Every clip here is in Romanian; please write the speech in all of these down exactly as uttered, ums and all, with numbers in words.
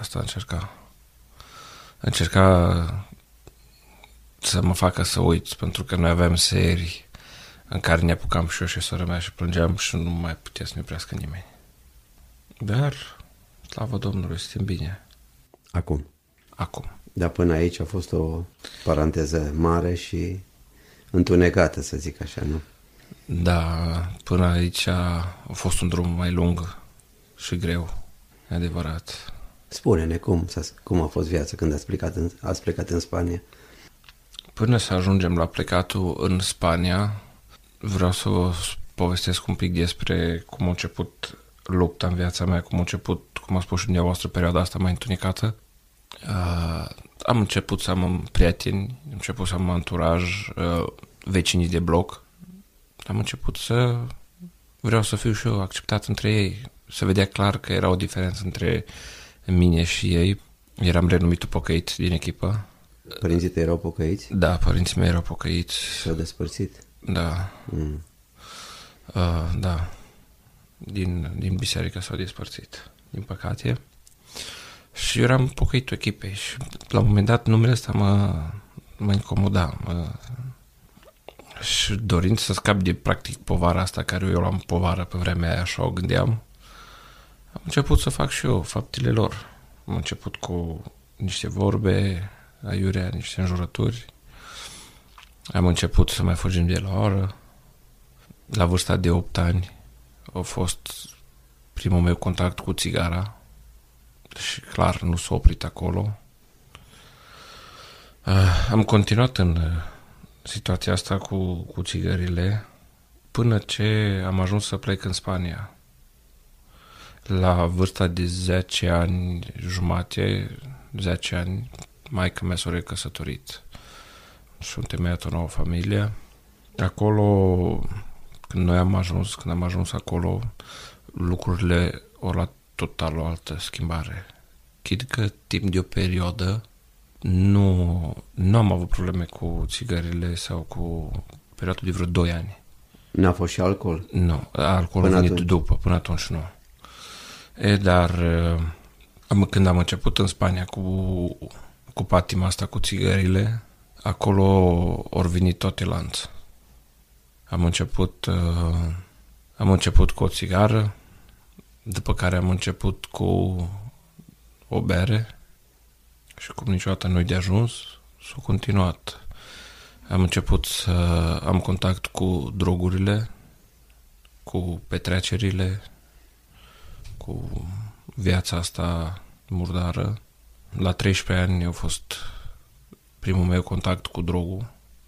Asta încerca. Încerca să mă facă să uit, pentru că noi aveam serii în care ne apucam și eu și sora mea și plângeam și nu mai putea să ne oprească nimeni. Dar, slavă Domnului, suntem bine. Acum. Acum. Dar până aici a fost o paranteză mare și întunecată, să zic așa, nu? Da, până aici a fost un drum mai lung și greu, e adevărat. Spune-ne cum, cum a fost viața când ați plecat în, ați plecat în Spania. Până să ajungem la plecatul în Spania, vreau să vă povestesc un pic despre cum a început lupta în viața mea, cum a început, cum a spus și dumneavoastră, perioada asta mai întunecată. Uh, am început să am prieteni, am început să am anturaj, uh, vecinii de bloc. Am început să vreau să fiu și eu acceptat între ei. Se vedea clar că era o diferență între mine și ei. Eram renumitul pocăit din echipă. Părinții tăi erau pocăiți? Da, părinții mei erau pocăiți. S-au despărțit? Da. Mm. Uh, da. Din, din biserică s-au despărțit, din păcate. Și eu eram pocăitul echipei și la un moment dat numele ăsta mă, mă incomoda. Mă... Și dorind să scap de practic povara asta care eu l-am povară pe vremea aia, așa o gândeam, am început să fac și eu faptele lor. Am început cu niște vorbe aiurea, niște înjurături. Am început să mai fugim de la oră. La vârsta de opt ani a fost primul meu contact cu țigara și clar nu s-a oprit acolo. Am continuat în situația asta cu, cu țigările până ce am ajuns să plec în Spania. La vârsta de zece ani jumate, zece ani, maică mea s-a recăsătorit și am întemeiat o nouă familie. Acolo, când noi am ajuns, când am ajuns acolo, lucrurile au luat total o altă schimbare. Chid că timp de o perioadă nu, nu am avut probleme cu țigările sau cu perioada de vreo doi ani. N-a fost și alcool? Nu, alcoolul a venit atunci. După, până atunci nu. E, dar am, când am început în Spania cu, cu patima asta, cu țigările, acolo ori venit toate lanț. Am început, uh, am început cu o țigară, după care am început cu o bere și cum niciodată nu-i de ajuns, s-a continuat. Am început să am contact cu drogurile, cu petrecerile, cu viața asta murdară. La treisprezece ani a fost primul meu contact cu drogul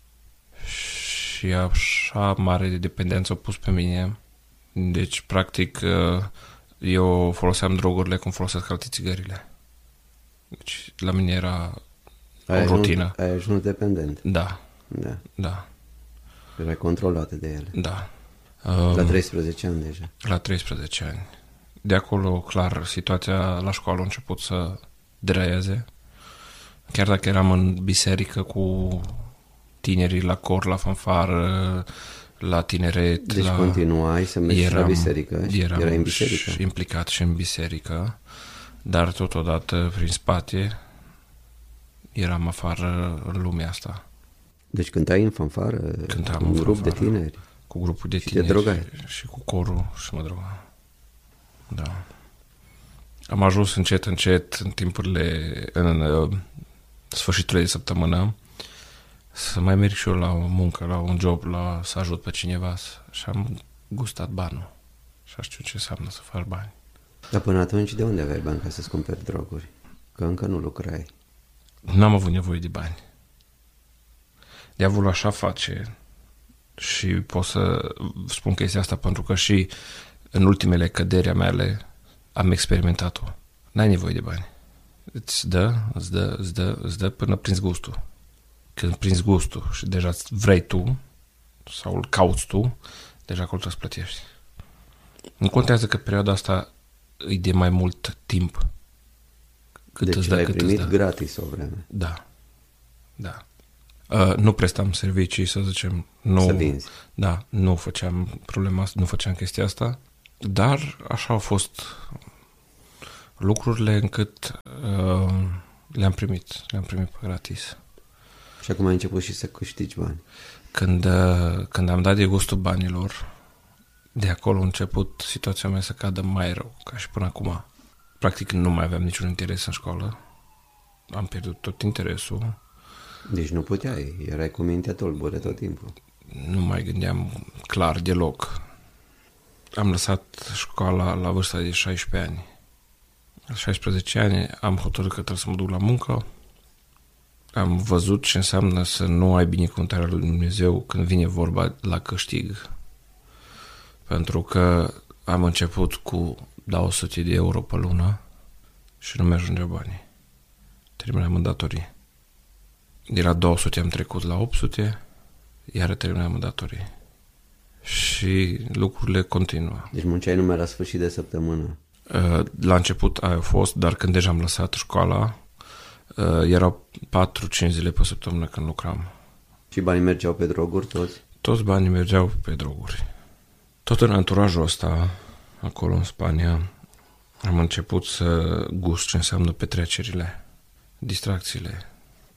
și așa mare de dependență a pus pe mine. Deci, practic, eu foloseam drogurile cum folosesc alte țigările. Deci, la mine era ai o rutină. Ai ajuns dependent. Da. Da. Da. Erai controlat de ele. Da. La treisprezece ani deja. La treisprezece ani. De acolo, clar, situația la școală a început să deraieze. Chiar dacă eram în biserică cu tinerii la cor, la fanfară, la tineret. Deci la... continuai să mergi eram, la biserică? Eram erai în biserică? Și implicat și în biserică, dar totodată prin spate eram afară în lumea asta. Deci cântai în fanfară? Cântam cu un grup de tineri? Cu grupul de și tineri. Și te drogai? Și cu corul și mă drogam. Da. Am ajuns încet, încet, în timpurile, în, în sfârșiturile de săptămână, să mai merg și eu la o muncă, la un job, la să ajut pe cineva și am gustat banul. Și știu ce înseamnă să faci bani. Dar până atunci de unde aveai bani ca să-ți cumperi droguri? Că încă nu lucrai. N-am avut nevoie de bani. Diavolul așa face și pot să spun că este asta pentru că și în ultimele căderi mele am experimentat-o. N-ai nevoie de bani. Îți dă, îți dă, îți dă, îți dă până prinzi gustul. Când prinzi gustul și deja vrei tu sau îl cauți tu, deja acolo trebuie să plătești. Nu contează că perioada asta e de mai mult timp. Cât deci îți dă, l-ai cât primit îți dă. gratis o vreme. Da. Da. Uh, nu prestam servicii, să zicem. Nu, să vinzi. Da, nu făceam problema asta, nu făceam chestia asta, dar așa a fost lucrurile încât uh, le-am primit, le-am primit pe gratis. Și acum ai început și să câștigi bani. Când, uh, când am dat de gustul banilor, de acolo a început situația mea să cadă mai rău, ca și până acum. Practic nu mai aveam niciun interes în școală. Am pierdut tot interesul. Deci nu puteai, erai cu mintea tulbure tot timpul. Nu mai gândeam clar deloc. Am lăsat școala la vârsta de șaisprezece ani. La șaisprezece ani am hotărât că trebuie să mă duc la muncă. Am văzut ce înseamnă să nu ai binecuvântarea lui Dumnezeu când vine vorba la câștig. Pentru că am început cu la o sută de euro pe lună și nu mi-ajungea banii. Terminam în datorii. De la două sute am trecut la opt sute, iar terminam în datorii. Și lucrurile continuă. Deci munceai numai la sfârșit de săptămână. La început a fost, dar când deja am lăsat școala, erau patru-cinci zile pe săptămână când lucram. Și banii mergeau pe droguri toți? Toți banii mergeau pe droguri. Tot în anturajul ăsta, acolo în Spania, am început să gust ce înseamnă petrecerile, distracțiile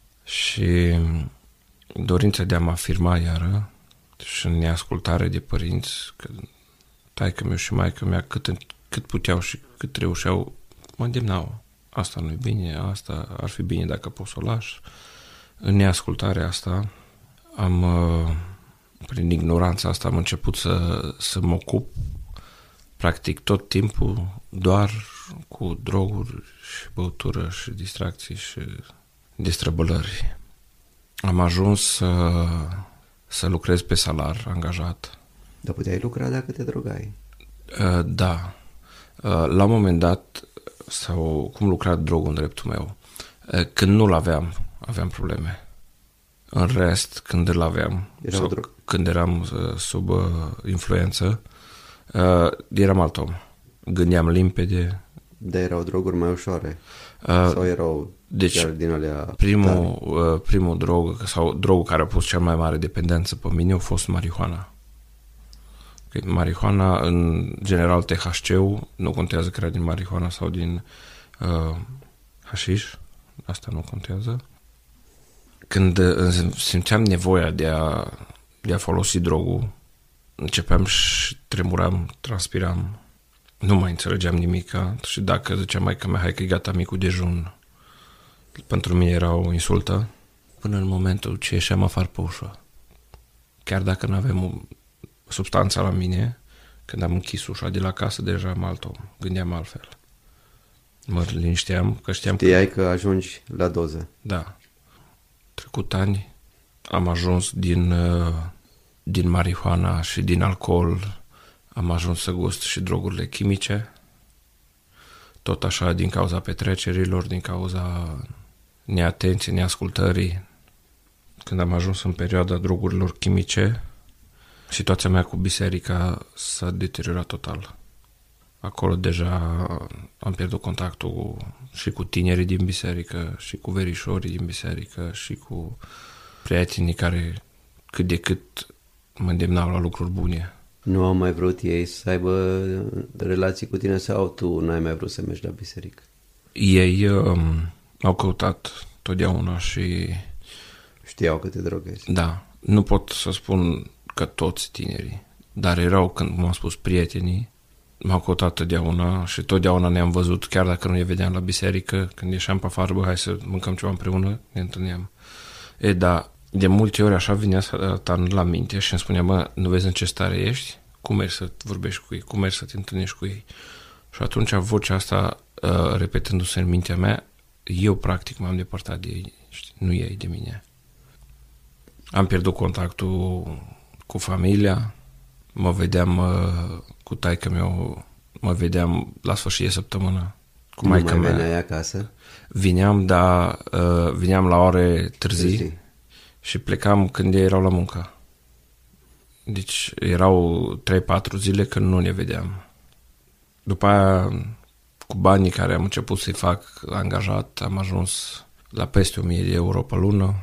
și dorința de a mă afirma iară și în neascultare de părinți, că taică-miu și maică-mea cât, cât puteau și cât reușeau, mă îndemnau. Asta nu-i bine, asta ar fi bine dacă poți să o lași. În neascultarea asta, am, prin ignoranța asta, am început să, să mă ocup practic tot timpul doar cu droguri și băutură și distracții și destrăbălări. Am ajuns să, să lucrez pe salar angajat. Dar puteai lucra dacă te drogai? Da. La un moment dat, sau cum lucra drogul în dreptul meu, când nu-l aveam, aveam probleme. În rest, când îl aveam, sau dro- când eram sub influență, eram alt om. Gândeam limpede. Dar erau droguri mai ușoare? Uh, sau erau deci, chiar din alea primul, uh, primul drog, sau drogul care a pus cea mai mare dependență pe mine a fost marihuana. Okay. Marihuana, în general T H C-ul, nu contează că era din marihuana sau din uh, hașiș, asta nu contează. Când uh, simțeam nevoia de a, de a folosi drogul, începeam și tremuram, transpiram, nu mai înțelegeam nimica și dacă zicea maica mea, hai că e gata micul dejun, pentru mine era o insultă, până în momentul ce ieșeam afară pe ușă. Chiar dacă nu aveam substanța la mine, când am închis ușa de la casă, deja am alt om, gândeam altfel. Mă linișteam, că știam Știai că... că ajungi la doză. Da. Trecut ani, am ajuns din, din marihuana și din alcool, am ajuns să gust și drogurile chimice, tot așa din cauza petrecerilor, din cauza neatenției, neascultării. Când am ajuns în perioada drogurilor chimice, situația mea cu biserica s-a deteriorat total. Acolo deja am pierdut contactul și cu tinerii din biserică, și cu verișorii din biserică, și cu prietenii care cât de cât mă îndemnau la lucruri bune. Nu au mai vrut ei să aibă relații cu tine sau tu n-ai mai vrut să mergi la biserică? Ei um, au căutat totdeauna și... Știau că te drogezi. Da. Nu pot să spun că toți tinerii, dar erau, când m-am spus, prietenii, m-au căutat totdeauna și totdeauna ne-am văzut, chiar dacă nu ne vedeam la biserică, când ieșeam pe afară, bă, hai să mâncăm ceva împreună, ne întâlneam. E, da, de multe ori așa vinea Satan la minte și îmi spunea, mă, nu vezi în ce stare ești? Cum mergi să vorbești cu ei? Cum mergi să te întâlnești cu ei? Și atunci vocea asta, uh, repetându-se în mintea mea, eu practic m-am depărtat de ei, știi? Nu ei de mine. Am pierdut contactul cu familia, mă vedeam uh, cu taică meu, mă vedeam la sfârșit de săptămână cu maică mea. Nu mai veneai acasă? Vineam, dar uh, vineam la ore târzii, târzii și plecam când ei erau la muncă. Deci erau trei patru zile când nu ne vedeam. După aia, cu banii care am început să-i fac angajat, am ajuns la peste o mie de euro pe lună,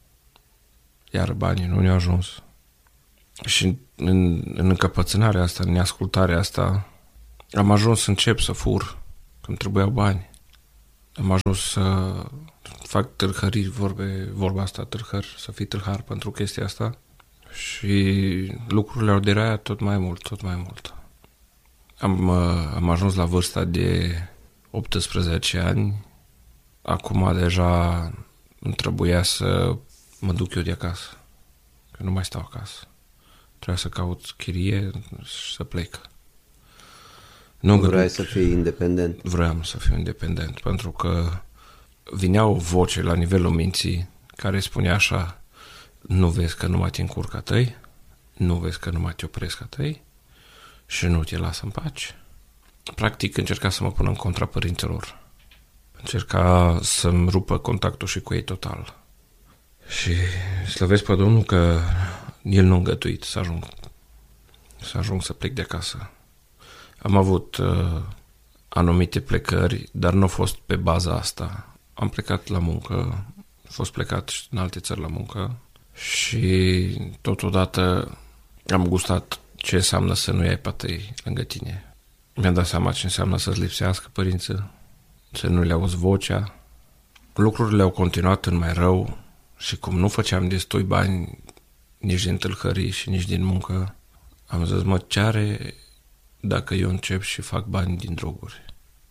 iar banii nu ne-au ajuns. Și în, în încăpățânarea asta, în neascultarea asta, am ajuns să încep să fur că îmi trebuiau bani. Am ajuns să fac târhării, vorbe, vorba asta, târhări, să fii târhar pentru chestia asta. Și lucrurile au deraiat tot mai mult, tot mai mult. Am, am ajuns la vârsta de optsprezece ani. Acum deja îmi trebuia să mă duc eu de acasă. Că nu mai stau acasă. Trebuia să caut chirie și să plec. Nu Vrei să fii independent? Vreau să fiu independent, pentru că vinea o voce la nivelul minții care spunea așa: nu vezi că nu mai te încurcă a tăi, nu vezi că nu mai te opresc a tăi și nu te lasă în pace. Practic încerca să mă pună în contra părinților. Încerca să-mi rupă contactul și cu ei total. Și slăvesc pe Domnul că El nu a îngăduit să ajung, să ajung să plec de acasă. Am avut uh, anumite plecări, dar nu a fost pe baza asta. Am plecat la muncă, am fost plecat în alte țări la muncă și totodată am gustat ce înseamnă să nu ai pe tăi lângă tine. Mi-am dat seama ce înseamnă să-ți lipsească părinții, să nu le auzi vocea. Lucrurile au continuat în mai rău și cum nu făceam destui bani nici din tâlhării și nici din muncă, am zis, mă, ce are dacă eu încep și fac bani din droguri?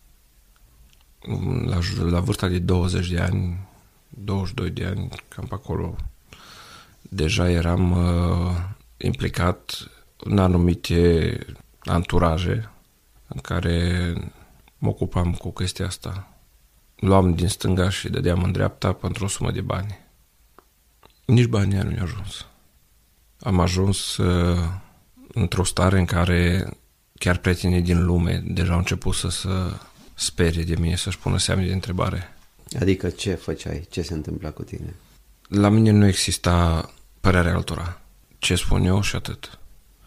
La, la vârsta de douăzeci de ani, douăzeci și doi de ani, cam pe acolo, deja eram uh, implicat în anumite anturaje în care mă ocupam cu chestia asta. Luam din stânga și dădeam în dreapta pentru o sumă de bani. Nici banii nu mi-au ajuns. Am ajuns uh, într-o stare în care chiar prietenii din lume deja au început să se sperie de mine, să-și pună semne de întrebare. Adică ce făceai? Ce se întâmpla cu tine? La mine nu exista părerea altora. Ce spun eu și atât.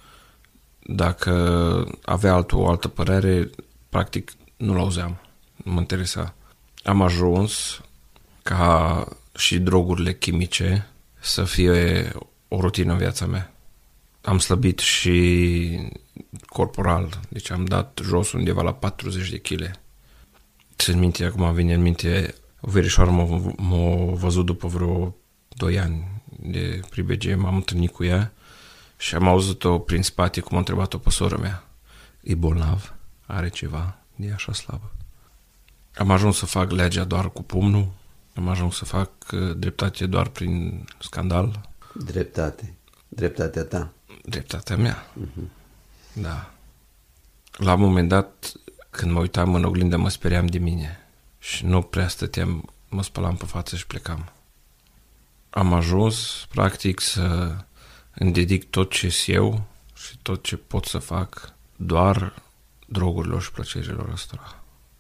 Dacă avea altul o altă părere, practic nu-l auzeam. Nu mă interesa. Am ajuns ca și drogurile chimice să fie o rutină în viața mea. Am slăbit și corporal, deci am dat jos undeva la patruzeci de kilograme. Țin minte, acum vine în minte, o verișoară m-a, m-a văzut după vreo doi ani de pribegie, m-am întâlnit cu ea și am auzit-o prin spate cum a întrebat-o pe soră mea. E bolnav? Are ceva? E așa slabă. Am ajuns să fac legea doar cu pumnul, am ajuns să fac dreptate doar prin scandal. Dreptate? Dreptatea ta? Dreptatea mea, uh-huh. Da. La un moment dat, când mă uitam în oglindă, mă speriam de mine și nu prea stăteam, mă spălam pe față și plecam. Am ajuns, practic, să îmi dedic tot ce eu și tot ce pot să fac doar drogurilor și plăcerilor ăstora.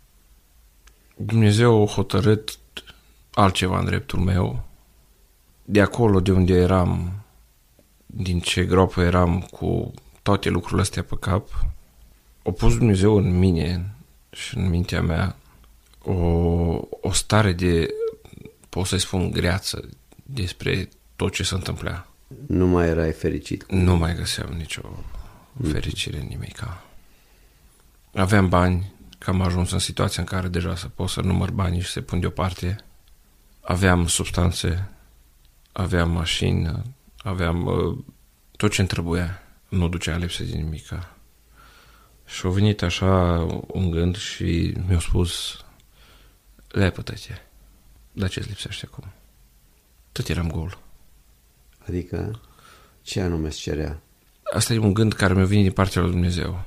Dumnezeu a hotărât altceva în dreptul meu. De acolo de unde eram, din ce groapă eram cu toate lucrurile astea pe cap, a pus Dumnezeu în mine și în mintea mea o, o stare de, pot să-i spun, greață despre tot ce se întâmplea. Nu mai erai fericit? Nu mai găseam nicio fericire în nimica. Aveam bani, că am ajuns în situația în care deja să pot să număr banii și să pun deoparte. Aveam substanțe, aveam mașină, aveam uh, tot ce-mi trebuia. Nu ducea lipsă de nimica. Și a venit așa un gând și mi-a spus: lepă-te, dar ce-ți lipsește acum? Tot eram gol. Adică ce anume îți cerea? Asta e un gând care mi-a venit din partea lui Dumnezeu.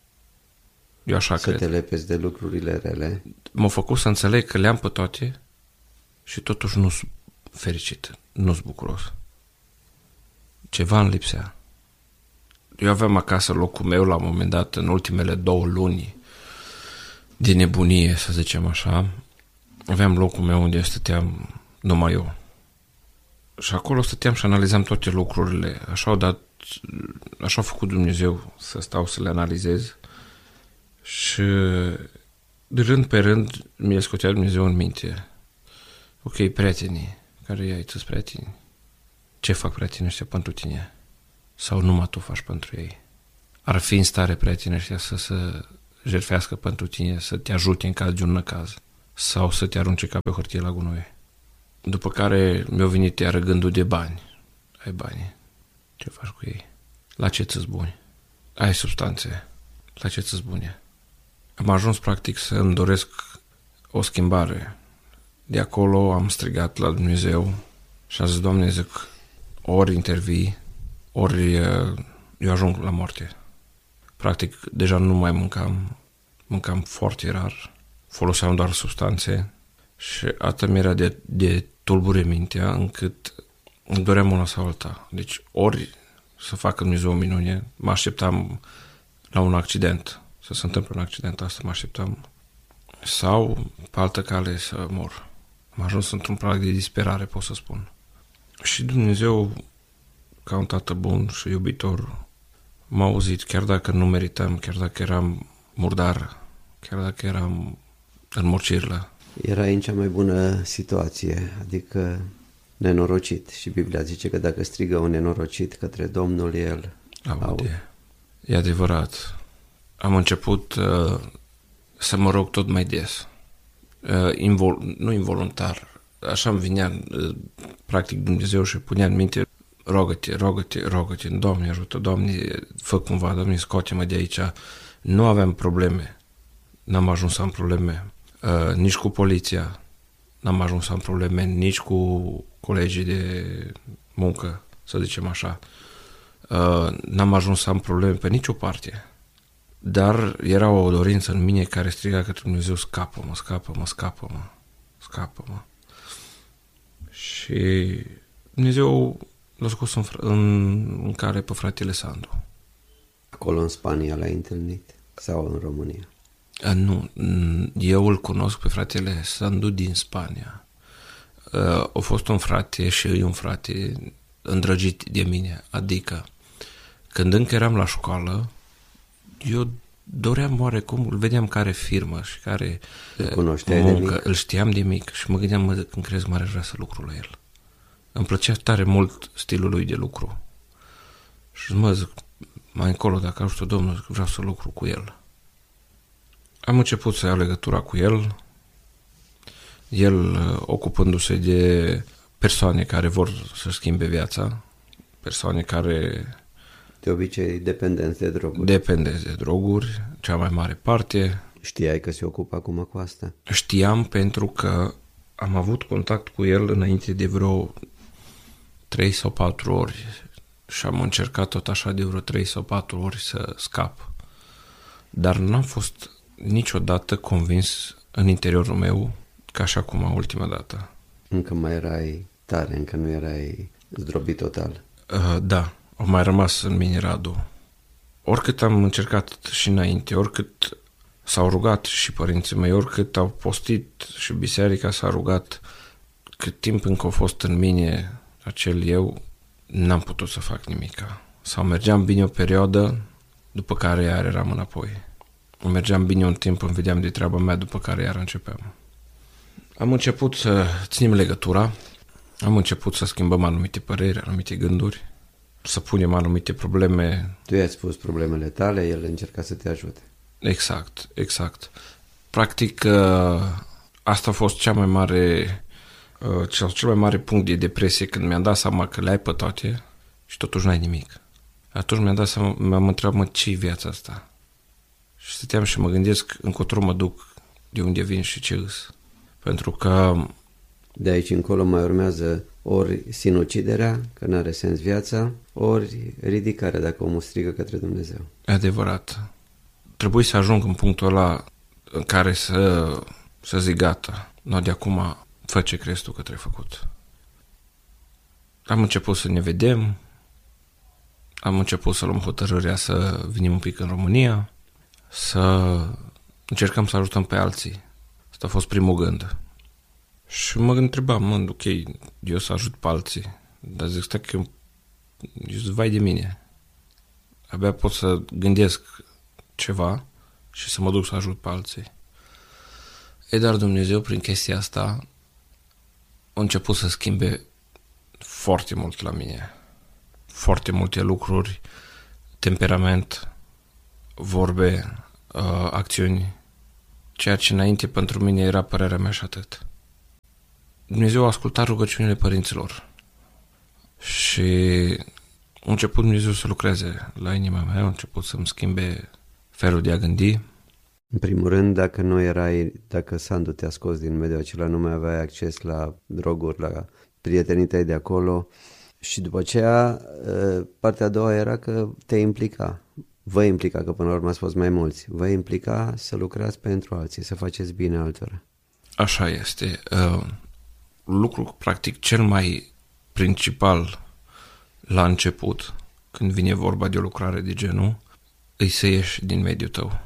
Eu așa să cred. Să te lepezi de lucrurile rele? M-a făcut să înțeleg că le-am pe toate și totuși nu sunt fericit, nu sunt bucuros. Ceva îmi lipsea. Eu aveam acasă locul meu la un moment dat, în ultimele două luni de nebunie, să zicem așa. Aveam locul meu unde stăteam numai eu. Și acolo stăteam și analizam toate lucrurile. Așa au dat, așa a făcut Dumnezeu să stau să le analizez. Și de rând pe rând mi-a scotea Dumnezeu în minte: ok, prietenii, care i-ai tu prieteni? Ce fac prietenii ăștia pentru tine? Sau numai tu faci pentru ei? Ar fi în stare prietenii ăștia să se jertfească pentru tine, să te ajute în caz de un năcaz sau să te arunce ca pe o hârtie la gunoi. După care mi-a venit iară gândul de bani. Ai bani, ce faci cu ei? La ce ți-s buni? Ai substanțe, la ce ți-s bune? Am ajuns practic să îmi doresc o schimbare. De acolo am strigat la Dumnezeu și am zis, Doamne, zic, ori intervii, ori eu ajung la moarte. Practic, deja nu mai mâncam, mâncam foarte rar, foloseam doar substanțe și atât mi-era de, de tulbure mintea încât îmi doream una sau alta. Deci ori să facă Dumnezeu o minune, mă așteptam la un accident, să se întâmple un accident, asta mă așteptam, sau pe altă cale să mor. Am ajuns într-un prag de disperare, pot să spun. Și Dumnezeu, ca un tată bun și iubitor, m-a auzit, chiar dacă nu meritam, chiar dacă eram murdar, chiar dacă eram în morcirlă. Erai în cea mai bună situație, adică nenorocit. Și Biblia zice că dacă strigă un nenorocit către Domnul, El aude. aude. E adevărat. Am început uh, să mă rog tot mai des. Uh, invol- nu involuntar. Așa îmi vinea, uh, practic, Dumnezeu și punea în minte, rogă-te, rogă-te, rogă-te, Doamne ajută, Doamne, fă cumva, Doamne, scoate-mă de aici. Nu aveam probleme. N-am ajuns să am probleme. Uh, nici cu poliția. N-am ajuns să am probleme nici cu colegii de muncă, să zicem așa. Uh, n-am ajuns să am probleme pe nicio parte. Dar era o dorință în mine care striga către Dumnezeu, scapă-mă, scapă-mă, scapă-mă, scapă-mă. Și Dumnezeu l-a scos în, în, în care pe fratele Sandu. Acolo în Spania l-ai întâlnit sau în România? A, nu, eu îl cunosc pe fratele Sandu din Spania. A, a fost un frate și un frate îndrăgit de mine, adică când încă eram la școală, eu doream oarecum, îl vedeam care firmă și care muncă, îl știam de mic și mă gândeam, mă, când crezi mare, vrea să lucru la el. Îmi plăcea tare mult stilul lui de lucru. Și mă zic, mai încolo, dacă ajută Domnul, vreau să lucru cu el. Am început să iau legătura cu el, el ocupându-se de persoane care vor să schimbe viața, persoane care... De obicei dependenți de droguri. Dependenți de droguri, cea mai mare parte. Știai că se ocupă acum cu asta? Știam pentru că am avut contact cu el înainte de vreo trei sau patru ori și am încercat tot așa de vreo trei sau patru ori să scap. Dar n-am fost niciodată convins în interiorul meu ca și acum ultima dată. Încă mai erai tare, încă nu erai zdrobit total. Uh, da, au mai rămas în mine Radu. Oricât am încercat și înainte, oricât s-au rugat și părinții mei, oricât au postit și biserica s-a rugat, cât timp încă a fost în mine acel eu, n-am putut să fac nimica. Sau mergeam bine o perioadă, după care iar eram înapoi. Mergeam bine un timp, îmi vedeam de treaba mea, după care iar începeam. Am început să ținem legătura, am început să schimbăm anumite păreri, anumite gânduri, să punem anumite probleme. Tu i-ai spus problemele tale, el încerca să te ajute. Exact, exact. Practic, asta a fost cea mai mare, cel, cel mai mare punct de depresie, când mi-am dat seama că le-ai pe toate și totuși n-ai nimic. Atunci mi-am dat seama, mi-am întrebat, mă, ce-i viața asta? Și stăteam și mă gândesc încotro mă duc, de unde vin și ce îs. Pentru că... De aici încolo mai urmează ori sinuciderea, că n-are sens viața, ori ridicarea, dacă omul strigă către Dumnezeu. Adevărat. Trebuie să ajung în punctul ăla în care să, să zic gata. Nu, de acum fă ce crezi tu că trebuie făcut. Am început să ne vedem, am început să luăm hotărârea să venim un pic în România, să încercăm să ajutăm pe alții. Asta a fost primul gând. Și mă întrebam, mă, ok, eu să ajut pe alții, dar zic, stai că eu, eu zic, vai de mine. Abia pot să gândesc ceva și să mă duc să ajut pe alții. E, dar Dumnezeu, prin chestia asta, a început să schimbe foarte mult la mine. Foarte multe lucruri, temperament, vorbe, uh, acțiuni, ceea ce înainte pentru mine era părerea mea și atât. Dumnezeu a ascultat rugăciunile părinților și a început Dumnezeu să lucreze la inima mea, a început să-mi schimbe felul de a gândi. În primul rând, dacă nu erai, dacă Sandu te-a scos din mediul acela, nu mai aveai acces la droguri, la prietenii tăi de acolo și după aceea partea a doua era că te implica. Vă implica, că până la urmă ați fost mai mulți, vă implica să lucrați pentru alții, să faceți bine altora. Așa este. Uh, lucrul practic cel mai principal la început, când vine vorba de o lucrare de genul, îi să ieși din mediul tău.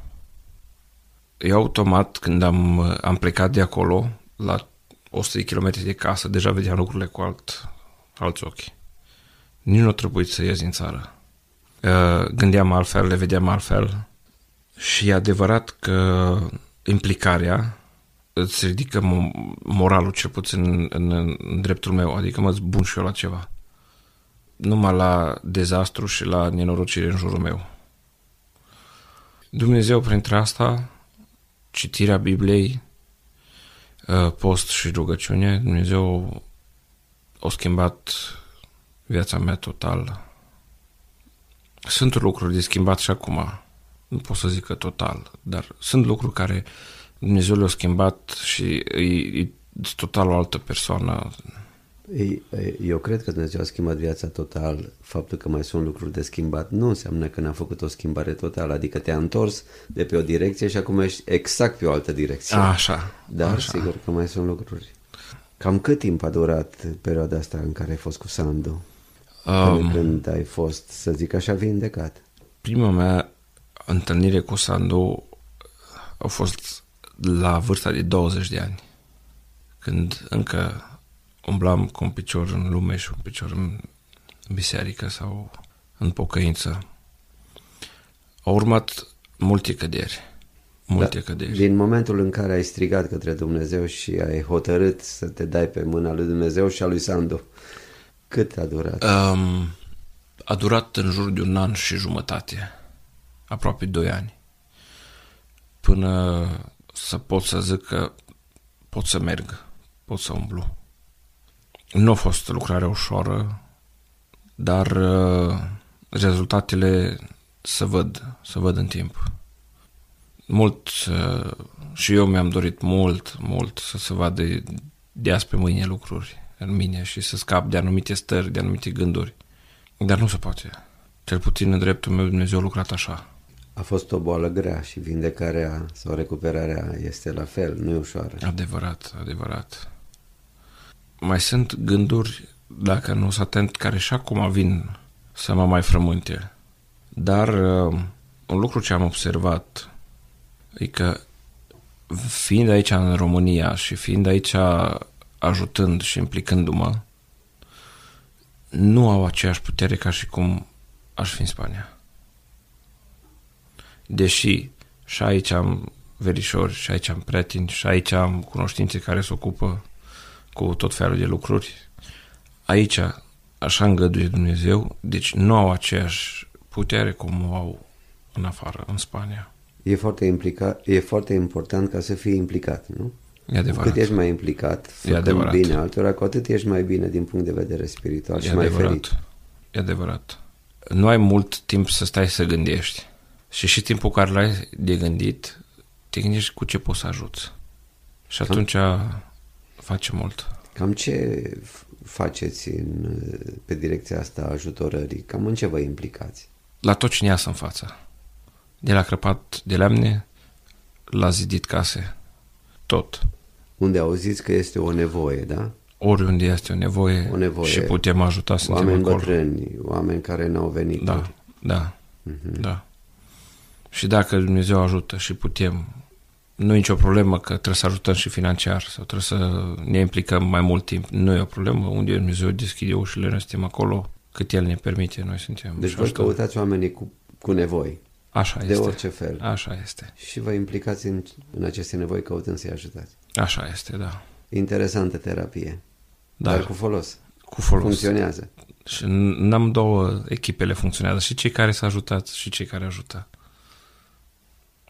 Eu automat, când am, am plecat de acolo, la o sută de kilometri de casă, deja vedeam lucrurile cu alt, alți ochi. Nici nu a trebuit să ies din țară. Gândeam altfel, le vedeam altfel și e adevărat că implicarea îți ridică moralul, cel puțin în, în, în dreptul meu, adică mă zbun și eu la ceva. Numai la dezastru și la nenorocire în jurul meu. Dumnezeu, printre asta, citirea Bibliei, post și rugăciune, Dumnezeu a schimbat viața mea total. Sunt lucruri de schimbat și acum, nu pot să zic că total, dar sunt lucruri care Dumnezeu le-a schimbat și e, e total o altă persoană. Eu cred că Dumnezeu a schimbat viața total. Faptul că mai sunt lucruri de schimbat nu înseamnă că n-a făcut o schimbare totală, adică te-a întors de pe o direcție și acum ești exact pe o altă direcție. Așa. Dar așa. Sigur că mai sunt lucruri. Cam cât timp a durat perioada asta în care ai fost cu Sandu? Um, când ai fost, să zic așa, vindecat? Prima mea întâlnire cu Sandu a fost la vârsta de douăzeci de ani, când încă umblam cu un picior în lume și un picior în biserică sau în pocăință. Au urmat multe căderi. Multe da, căderi. Din momentul în care ai strigat către Dumnezeu și ai hotărât să te dai pe mâna lui Dumnezeu și a lui Sandu, cât a durat? Um, a durat în jur de un an și jumătate, aproape doi ani, până să pot să zic că pot să merg, pot să umblu. Nu a fost lucrarea ușoară, dar uh, rezultatele se văd, se văd în timp. Mult, uh, și eu mi-am dorit mult, mult să se vadă de azi pe mâine lucruri în mine și să scap de anumite stări, de anumite gânduri. Dar nu se poate. Cel puțin în dreptul meu Dumnezeu a lucrat așa. A fost o boală grea și vindecarea sau recuperarea este la fel, nu e ușoară. Adevărat, adevărat. Mai sunt gânduri, dacă nu sunt atent, care și acum vin să mă mai frământe. Dar uh, un lucru ce am observat e că fiind aici în România și fiind aici ajutând și implicându-mă, nu au aceeași putere ca și cum aș fi în Spania. Deși și aici am verișori, și aici am prieteni, și aici am cunoștințe care se ocupă cu tot felul de lucruri, aici așa îngăduie Dumnezeu, deci nu au aceeași putere cum o au în afară, în Spania. E foarte, implica, e foarte important ca să fii implicat, nu? E adevărat. Cu cât ești mai implicat, făcând bine altora, cu atât ești mai bine din punct de vedere spiritual e și adevărat. Mai ferit. E adevărat. Nu ai mult timp să stai să gândești. Și și timpul care l-ai de gândit, te gândești cu ce poți să ajuți. Și atunci Cam... face mult. Cam ce faceți în, pe direcția asta a ajutorării? Cam în ce vă implicați? La tot cine iasă în față. De la crăpat de lemne, la zidit case. Tot. Unde auziți că este o nevoie, da? Oriunde este o nevoie, o nevoie și putem ajuta, suntem oameni acolo. Bătrâni, oameni care n-au venit. Da, da, uh-huh. da. Și dacă Dumnezeu ajută și putem, nu e nicio problemă că trebuie să ajutăm și financiar sau trebuie să ne implicăm mai mult timp. Nu e o problemă. Unde Dumnezeu deschide ușile, noi suntem acolo, cât El ne permite, noi suntem. Deci voi căutați oamenii cu, cu nevoi. Așa de este. orice fel. Așa este. Și vă implicați în, în aceste nevoi căutând să-i ajutați. Așa este, da. Interesantă terapie. Da. Dar cu folos. Cu folos. Funcționează. Și n-am două echipele funcționează. Și cei care s-au ajutat și cei care ajută.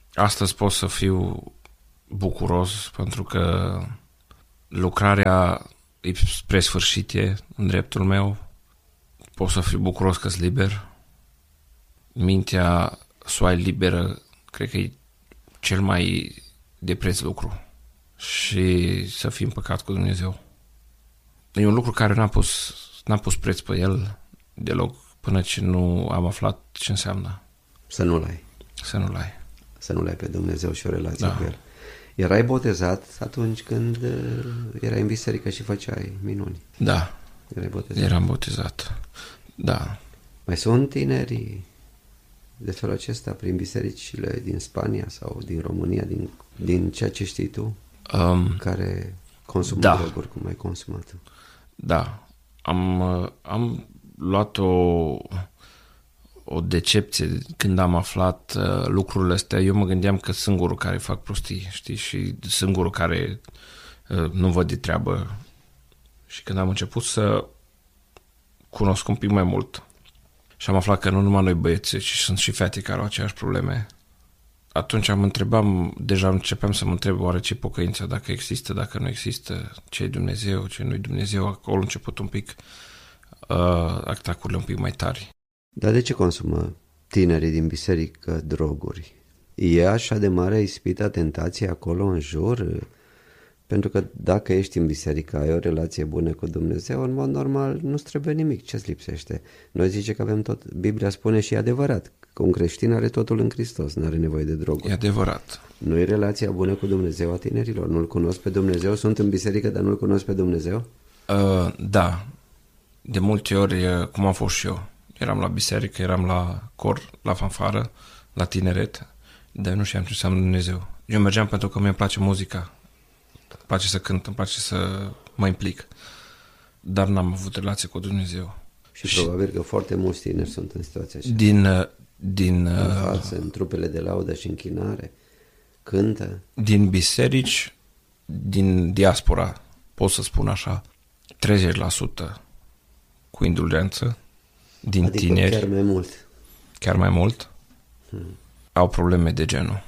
astăzi pot să fiu bucuros pentru că lucrarea e spre sfârșit e în dreptul meu. Pot să fiu bucuros că sunt liber. Mintea să o ai liberă, cred că e cel mai de preț lucru. Și să fii împăcat cu Dumnezeu. E un lucru care n-am pus, n-am pus preț pe el deloc până ce nu am aflat ce înseamnă. Să nu-l ai. Să nu-l ai. Să nu-l ai pe Dumnezeu și o relație Da. cu El. Erai botezat atunci când uh, erai în biserică și făceai minuni. Da, Erai botezat. eram botezat. Da. Mai sunt tineri de felul acesta prin bisericile din Spania sau din România, din, din ceea ce știi tu, Um, care consumă Da. droguri cum ai consumat tu? Da, am, uh, am luat o, o decepție când am aflat uh, lucrurile astea. Eu mă gândeam că singurul care fac prostii, știi, și singurul care uh, nu văd de treabă. Și când am început să cunosc un pic mai mult și am aflat că nu numai noi băieți, ci sunt și fete care au aceeași probleme, atunci am întrebam, deja începeam să mă întreb oare ce pocăință, dacă există, dacă nu există, ce e Dumnezeu, ce nu e Dumnezeu. Acolo a început un pic uh, atacurile un pic mai tari. Dar de ce consumă tinerii din biserică droguri? E așa de mare ispita, tentație acolo în jur? Pentru că dacă ești în biserică, ai o relație bună cu Dumnezeu, în mod normal nu-ți trebuie nimic. Ce-ți lipsește? Noi zice că avem tot, Biblia spune și e adevărat, că un creștin are totul în Hristos, nu are nevoie de droguri. E adevărat. Nu e relația bună cu Dumnezeu a tinerilor? Nu-L cunosc pe Dumnezeu? Sunt în biserică, dar nu-L cunosc pe Dumnezeu? Uh, da, de multe ori, uh, cum am fost și eu, eram la biserică, eram la cor, la fanfară, la tineret, dar nu știam ce înseamnă Dumnezeu. Eu mergeam pentru că mi-e place muzica, îmi place să cânt, îmi place să mă implic, dar n-am avut relație cu Dumnezeu. Și, și probabil că foarte mulți tineri sunt în situația așa. Din, uh, din, În uh, față, în trupele de laudă și închinare, cântă. din biserici, din diaspora, pot să spun așa, treizeci la sută cu indulgență, din Adică tineri, chiar mai mult. chiar mai mult, Hmm. au probleme de genul.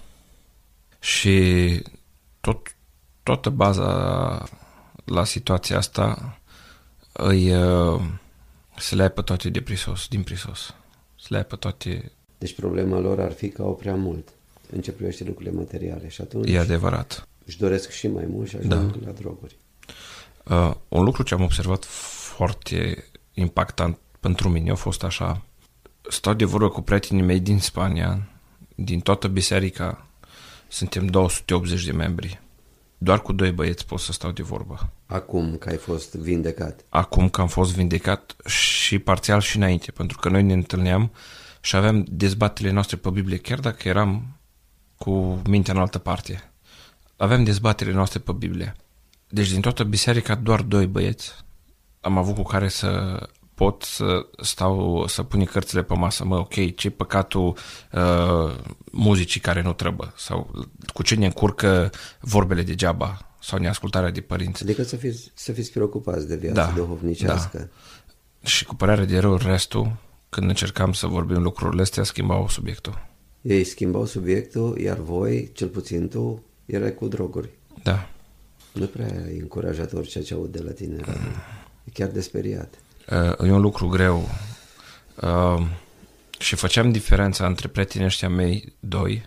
Și tot, toată baza la situația asta îi uh, se le ia pe toate de prisos, din prisos. Se le ia pe toate, Deci problema lor ar fi că au prea mult în ce privește lucrurile materiale și atunci e adevărat. își doresc și mai mult și ajung da. la droguri. Uh, un lucru ce am observat foarte impactant pentru mine a fost așa. Stau de vorbă cu prietenii mei din Spania, din toată biserica, suntem două sute optzeci de membri. Doar cu doi băieți pot să stau de vorbă. Acum că ai fost vindecat. Acum că am fost vindecat și parțial și înainte, pentru că noi ne întâlneam și aveam dezbaterile noastre pe Biblie, chiar dacă eram cu mintea în altă parte. Aveam dezbaterile noastre pe Biblie. Deci din toată biserica doar doi băieți am avut cu care să pot să stau, să pun cărțile pe masă. Mă, ok, ce păcatul uh, muzicii care nu trebuie? Sau cu ce ne încurcă vorbele degeaba? Sau neascultarea de părinți? Adică să fiți, să fiți preocupați de viața Da, duhovnicească. da. Și cu părerea de rău, restul, când încercam să vorbim lucrurile astea, schimbau subiectul. Ei schimbau subiectul, iar voi, cel puțin tu, erai cu droguri. Da. Nu prea e încurajator ceea ce aud de la tine. Mm. E chiar de speriat. Uh, e un lucru greu. Uh, și făceam diferența între prietenii ăștia mei, doi,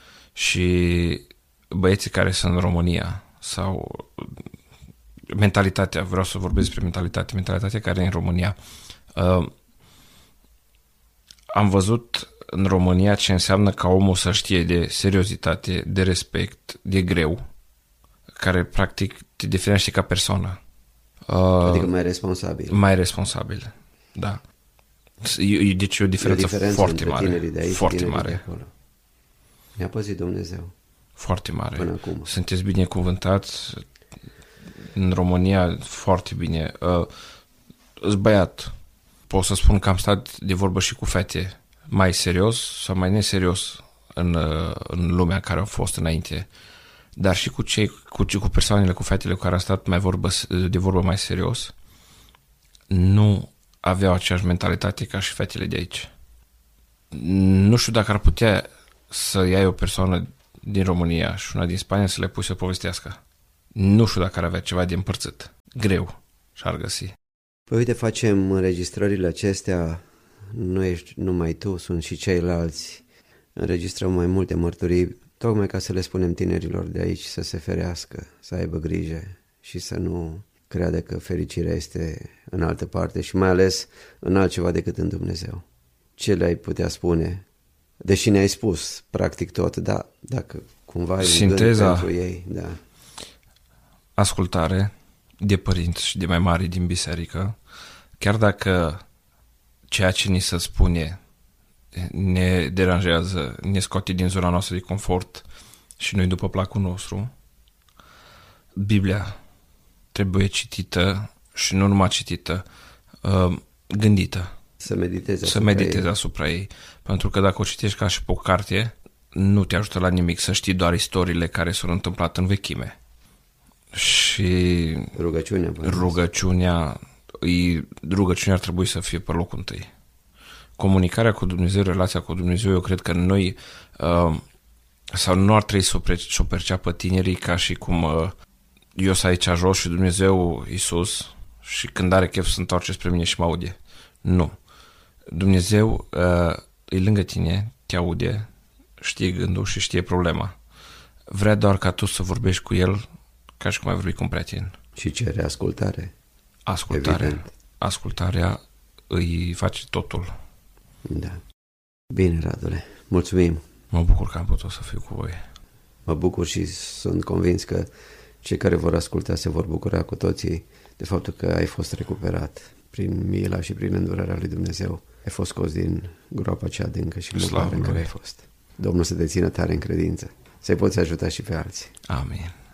și băieții care sunt în România. Sau mentalitatea, vreau să vorbesc despre mentalitate, mentalitatea care e în România. Uh, am văzut în România ce înseamnă ca omul să știe de seriozitate, de respect, de greu, care practic te definește ca persoană. Uh, Adică mai responsabil. Mai responsabil, da. E, deci e o diferență, e o diferență foarte între mare. tinerii de aici Foarte și tinerii mare. de acolo. Ne-a păzit Dumnezeu. Foarte mare. Până acum. Sunteți binecuvântați în România, foarte bine. Uh, îs băiat. Pot să spun că am stat de vorbă și cu fete mai serios sau mai neserios în, uh, în lumea în care au fost înainte. Dar și cu cei, cu, cu persoanele, cu fetele cu care am stat mai vorbă, de vorbă mai serios, nu aveau aceeași mentalitate ca și fetele de aici. Nu știu dacă ar putea să iei o persoană din România și una din Spania să le pui să povestească. Nu știu dacă ar avea ceva de împărțit. Greu și-ar găsi. Păi uite, facem înregistrările acestea, nu ești numai tu, sunt și ceilalți. Înregistrăm mai multe mărturii, tocmai ca să le spunem tinerilor de aici să se ferească, să aibă grijă și să nu creadă că fericirea este în altă parte și mai ales în altceva decât în Dumnezeu. Ce le-ai putea spune? Deși ne-ai spus practic tot, dar dacă cumva ai Sinteza, un gând pentru ei, da. Ascultare de părinți și de mai mari din biserică, chiar dacă ceea ce ni se spune ne deranjează, ne scoate din zona noastră de confort și noi după placul nostru, Biblia trebuie citită și nu numai citită, gândită. Să meditezi asupra, să meditezi ei. asupra ei. Pentru că dacă o citești ca și pe o carte, nu te ajută la nimic să știi doar istoriile care s-au întâmplat în vechime. Și rugăciunea, rugăciunea, rugăciunea ar trebui să fie pe locul întâi. Comunicarea cu Dumnezeu, relația cu Dumnezeu, eu cred că noi uh, sau nu ar trebui să o, pre- să o perceapă tinerii ca și cum uh, eu sunt aici jos și Dumnezeu, Iisus, și când are chef să întoarce spre mine și mă aude. Nu. Dumnezeu uh, e lângă tine, te aude, știe gândul și știe problema. Vrea doar ca tu să vorbești cu El ca și cum ai vorbi cu un prieten. Și cere ascultare. Ascultare. Evident. Ascultarea îi face totul. Da. Bine, Radule. Mulțumim. Mă bucur că am putut să fiu cu voi. Mă bucur și sunt convins că cei care vor asculta se vor bucura cu toții de faptul că ai fost recuperat prin mila și prin îndurarea lui Dumnezeu. Ai fost scos din groapa cea adâncă și lupare în care ai fost. Domnul să te țină tare în credință. Să-i poți ajuta și pe alții. Amin.